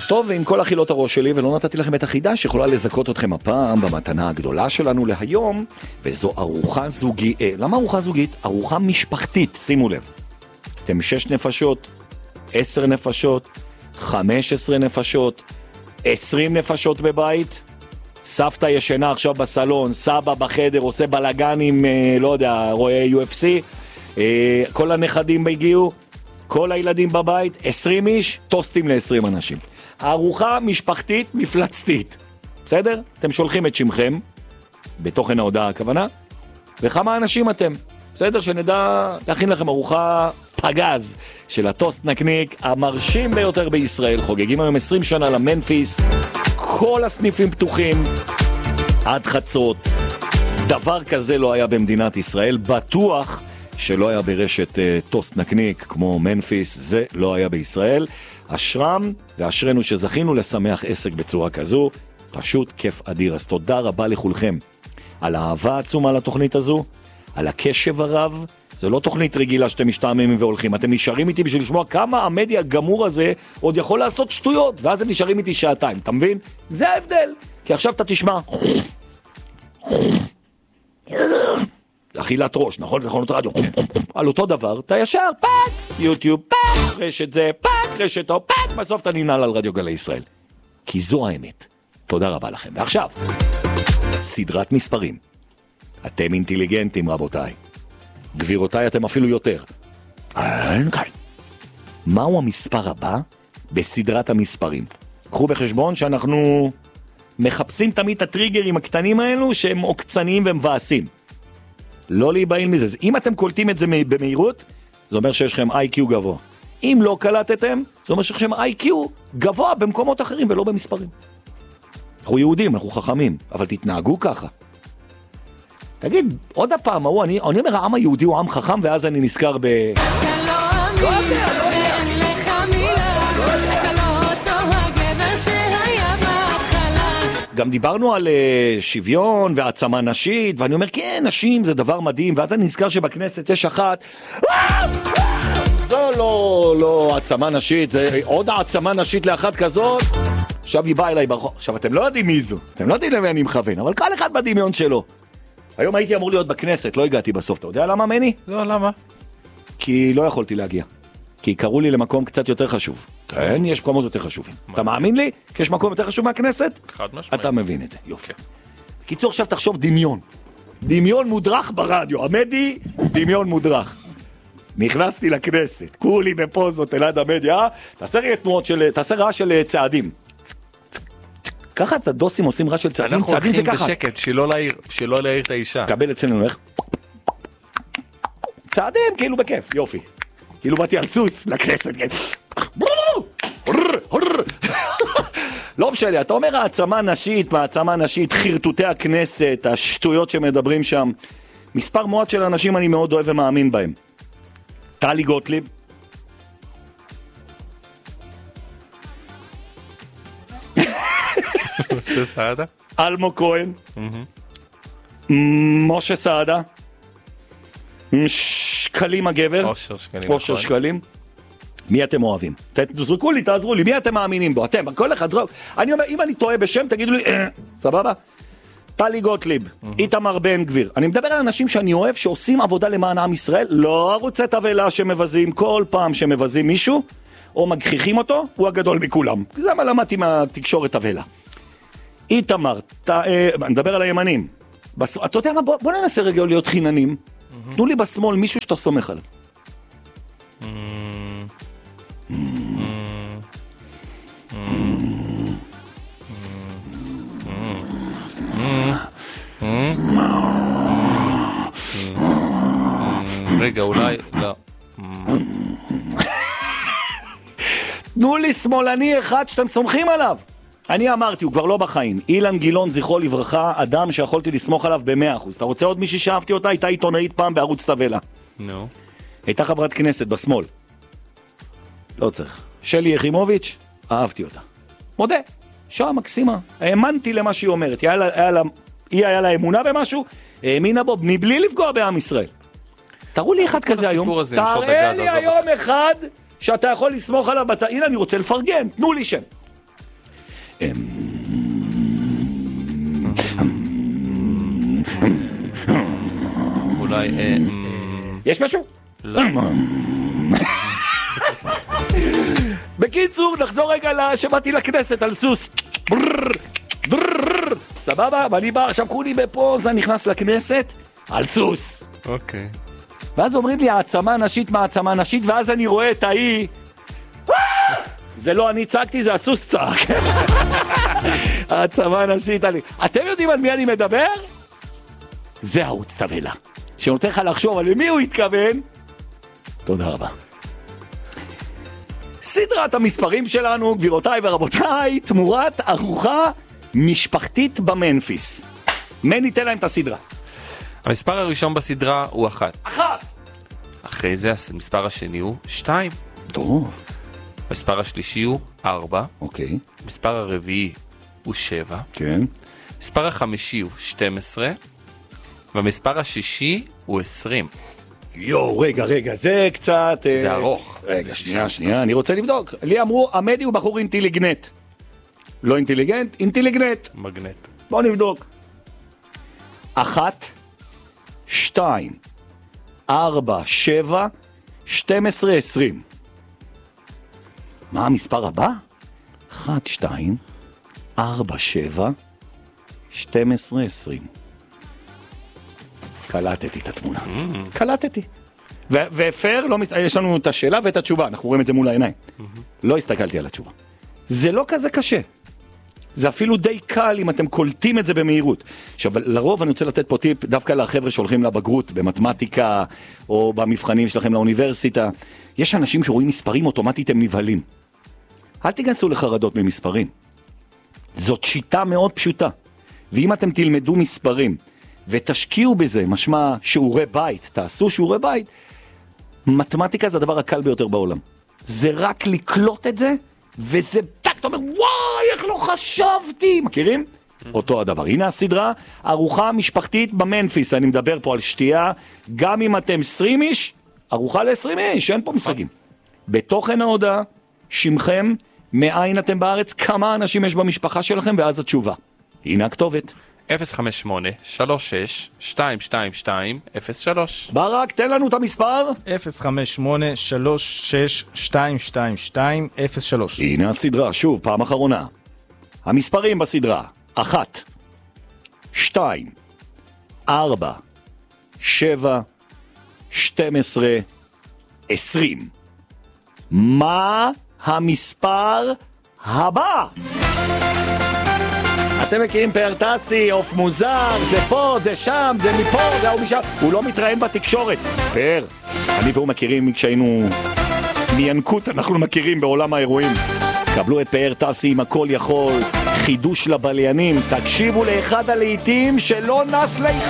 טוב, ועם כל אכילות הראש שלי, ולא נתתי לכם את החידה שיכולה לזכות אתכם הפעם במתנה הגדולה שלנו להיום, וזו ארוחה זוגית. למה ארוחה זוגית? ארוחה משפחתית, שימו לב. אתם 6 נפשות, 10 נפשות, 15 נפשות, 20 נפשות בבית, סבתא ישנה עכשיו בסלון, סבא בחדר עושה בלגנים, לא יודע, רואה UFC, כל הנכדים הגיעו, כל הילדים בבית, 20 איש, טוסטים ל-20 אנשים. ארוחה משפחתית מפלצתית. בסדר? אתם שולחים את שמכם, בתוכן ההודעה הכוונה, וכמה אנשים אתם. בסדר? שנדע להכין לכם ארוחה פגז של הטוסט נקניק המרשים ביותר בישראל. חוגגים היום 20 שנה למנפיס, כל הסניפים פתוחים עד חצות. דבר כזה לא היה במדינת ישראל, בטוח שלא היה ברשת טוסט נקניק כמו מנפיס, זה לא היה בישראל. אשרם ואשרנו שזכינו לשמח עסק בצורה כזו, פשוט כיף אדיר. אז תודה רבה לכולכם על האהבה עצומה לתוכנית הזו, על הקשב הרב. זה לא תוכנית רגילה שאתם משתעממים והולכים, אתם נשארים איתי בשביל לשמוע כמה המדיה הגמור הזה עוד יכול לעשות שטויות, ואז הם נשארים איתי שעתיים, אתה מבין? זה ההבדל, כי עכשיו אתה תשמע אכילת ראש, נכון? מכונות רדיו, על אותו דבר, אתה ישר, פאק, יוטיוב, פאק, רשת זה, פאק, רשת או פאק, בסוף אתה ננעל על רדיו גלי ישראל. כי זו האמת. תודה רבה לכם. ועכשיו, סדרת מספרים. אתם אינטליגנטים, רבותיי. גבירותיי, אתם אפילו יותר. מהו המספר הבא בסדרת המספרים? קחו בחשבון שאנחנו מחפשים תמיד את הטריגרים הקטנים האלו שהם עוקצניים ומבאסים. לא להיבהל מזה. אם אתם קולטים את זה במהירות, זה אומר שיש לכם IQ גבוה. אם לא קלטתם, זה אומר שיש לכם IQ גבוה במקומות אחרים ולא במספרים. אנחנו יהודים, אנחנו חכמים, אבל תתנהגו ככה. תגיד, עוד הפעם, אני אומר, העם היהודי הוא עם חכם, ואז אני נזכר ב... אתה לא אמין, ואין לך מילה, אתה לא אותו הגבר שהיה בהתחלה. גם דיברנו על שוויון והעצמה נשית, ואני אומר, כן, נשים זה דבר מדהים, ואז אני נזכר שבכנסת יש אחת, זו לא העצמה נשית, זה עוד העצמה נשית לאחת כזאת, עכשיו היא באה אליי ברחוב. עכשיו, אתם לא יודעים מי זו, אתם לא יודעים למי אני מכוון, אבל כל אחד בדמיון שלו. היום הייתי אמור להיות בכנסת, לא הגעתי בסוף. אתה יודע למה, מני? לא, למה? כי לא יכולתי להגיע. כי קראו לי למקום קצת יותר חשוב. כן, יש מקומות יותר חשובים. אתה מאמין לי? כי יש מקום יותר חשוב מהכנסת? חד משמעית. אתה מבין את זה, יופי. קיצור, עכשיו תחשוב דמיון. דמיון מודרך ברדיו. המדי, דמיון מודרך. נכנסתי לכנסת, כולי בפוזות אלעד המדיה, תעשה רעש של צעדים. ככה את הדוסים עושים רעש של צעדים, צעדים זה ככה. אנחנו הולכים בשקט, שלא להעיר את האישה. קבל אצלנו איך? צעדים, כאילו בכיף, יופי. כאילו באתי על סוס לכנסת, כן. לא משנה, אתה אומר העצמה נשית, חרטוטי הכנסת, השטויות שמדברים שם. מספר מועט של אנשים אני מאוד אוהב ומאמין בהם. טלי גוטליב. משה סעדה? אלמו כהן. משה סעדה. שקלים הגבר. אושר שקלים. מי אתם אוהבים? תזרקו לי, תעזרו לי. מי אתם מאמינים בו? אתם, כל אחד זרוק. אני אומר, אם אני טועה בשם, תגידו לי, סבבה? טלי גוטליב, איתמר בן גביר. אני מדבר על אנשים שאני אוהב שעושים עבודה למען עם ישראל, לא ערוצי תבלה שמבזים, כל פעם שמבזים מישהו, או מגחיכים אותו, הוא הגדול מכולם. זה מה למדתי מהתקשורת תבלה. איתמר, אני מדבר על הימנים. אתה יודע מה, בוא ננסה רגע להיות חיננים. תנו לי בשמאל מישהו שאתה סומך עליו. רגע, אולי, לא. תנו לי שמאלני אחד שאתם סומכים עליו. אני אמרתי, הוא כבר לא בחיים. אילן גילון, זכרו לברכה, אדם שיכולתי לסמוך עליו ב100%. אתה רוצה עוד מישהי שאהבתי אותה? הייתה עיתונאית פעם בערוץ תבלה. נו. הייתה חברת כנסת בשמאל. לא צריך. שלי יחימוביץ', אהבתי אותה. מודה. שעה מקסימה. האמנתי למה שהיא אומרת. היא היה לה אמונה במשהו, האמינה בו, מבלי לפגוע בעם ישראל. תראו לי אחד כזה היום. תראה לי היום אחד שאתה יכול לסמוך עליו. הנה, אני רוצה לפרגן. תנו לי שם. אולי... יש משהו? לא. בקיצור, נחזור רגע שבאתי לכנסת על סוס. סבבה? ואני בא עכשיו כולי בפוזה, נכנס לכנסת על סוס. אוקיי. ואז אומרים לי, העצמה נשית, מעצמה נשית, ואז אני רואה את ההיא. זה לא אני צעקתי, זה הסוס צעק. העצמה נשית. אתם יודעים על מי אני מדבר? זה ערוץ תבלה, שנותן לך לחשוב על מי הוא התכוון. תודה רבה. סדרת המספרים שלנו, גבירותיי ורבותיי, תמורת ארוחה משפחתית במנפיס. מי ניתן להם את הסדרה? המספר הראשון בסדרה הוא 1. 1. אחרי זה המספר השני הוא 2. טוב. המספר השלישי הוא 4. אוקיי. המספר הרביעי הוא 7. כן. המספר החמישי הוא 12. והמספר השישי הוא 20. רגע, זה קצת... זה ארוך. רגע, שנייה, אני רוצה לבדוק. לי אמרו, עמדי הוא בחור אינטליגנט. לא אינטליגנט, אינטליגנט. מגנט. בואו נבדוק. 1, 2, 4, 7, 12, 20. מה המספר הבא? 1, 2, 4, 7, 12, 20. קלטתי את התמונה. קלטתי. ופר, יש לנו את השאלה ואת התשובה, אנחנו רואים את זה מול העיניים. לא הסתכלתי על התשובה. זה לא כזה קשה. זה אפילו די קל אם אתם קולטים את זה במהירות. עכשיו, לרוב אני רוצה לתת פה טיפ דווקא לחבר'ה שהולכים לבגרות, במתמטיקה, או במבחנים שלכם לאוניברסיטה. יש אנשים שרואים מספרים אוטומטית, הם נבהלים. אל תיכנסו לחרדות ממספרים. זאת שיטה מאוד פשוטה. ואם אתם תלמדו מספרים, ותשקיעו בזה, משמע שיעורי בית, תעשו שיעורי בית, מתמטיקה זה הדבר הקל ביותר בעולם. זה רק לקלוט את זה, וזה טק, אתה אומר, וואי, איך לא חשבתי, מכירים? אותו הדבר. הנה הסדרה, ארוחה משפחתית במנפיס, אני מדבר פה על שתייה, גם אם אתם 20 איש, ארוחה ל-20 איש, אין פה משחקים. בתוכן ההודעה, שמכם, מאין אתם בארץ, כמה אנשים יש במשפחה שלכם, ואז התשובה. הנה הכתובת. 058-36-222-03. ברק, תן לנו את המספר. 058-36-222-03. הנה הסדרה, שוב, פעם אחרונה. המספרים בסדרה, 1, 2, 4, 7, 12, 20. מה המספר הבא? אתם מכירים פאר-טסי, אוף מוזר, זה פה, זה שם, זה מפה, זה הוא משם. הוא לא מתראיין בתקשורת. פאר, אני והוא מכירים כשהיינו מינקות, אנחנו מכירים בעולם האירועים. קבלו את פאר-טסי עם הכל יכול, חידוש לבליינים, תקשיבו לאחד הלעיתים שלא נס לאחד.